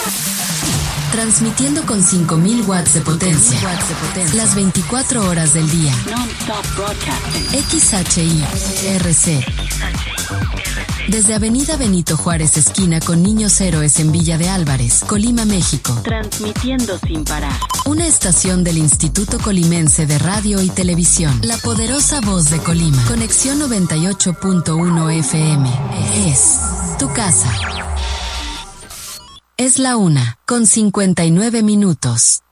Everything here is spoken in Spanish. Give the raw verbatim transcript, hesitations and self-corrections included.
Transmitiendo con cinco mil watts de potencia. Las veinticuatro horas del día. X H I R C. Desde Avenida Benito Juárez, esquina con Niños Héroes en Villa de Álvarez, Colima, México. Transmitiendo sin parar. Una estación del Instituto Colimense de Radio y Televisión. La poderosa voz de Colima. Conexión noventa y ocho punto uno F M. Es tu casa. Es la una, con cincuenta y nueve minutos.